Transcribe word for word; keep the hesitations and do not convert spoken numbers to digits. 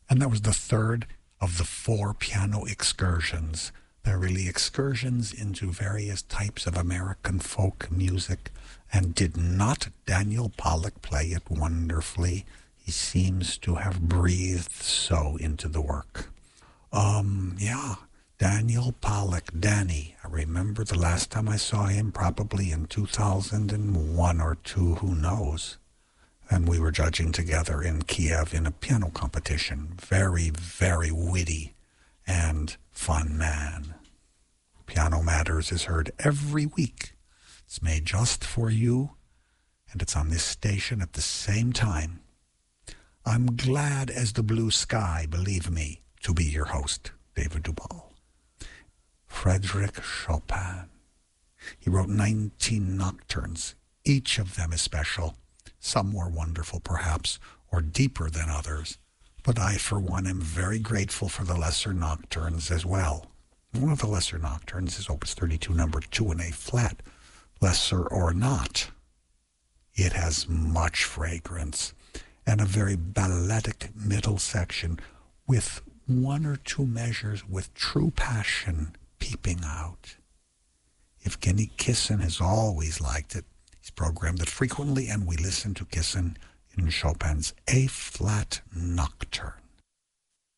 And that was the third of the four piano excursions. They're really excursions into various types of American folk music. And did not Daniel Pollock play it wonderfully? He seems to have breathed so into the work. Um, yeah, Daniel Pollock, Danny. I remember the last time I saw him, probably in two thousand one or two, who knows? And we were judging together in Kiev in a piano competition. Very, very witty and fun man. Piano Matters is heard every week. It's made just for you, and it's on this station at the same time. I'm glad as the blue sky, believe me, to be your host, David Duvall. Frédéric Chopin. He wrote nineteen nocturnes. Each of them is special. Some more wonderful, perhaps, or deeper than others. But I, for one, am very grateful for the lesser nocturnes as well. One of the lesser nocturnes is Opus thirty-two, number two in A flat. Lesser or not, it has much fragrance and a very balletic middle section with one or two measures with true passion peeping out. Evgeny Kissin has always liked it. He's programmed it frequently, and we listen to Kissin in Chopin's A-flat Nocturne.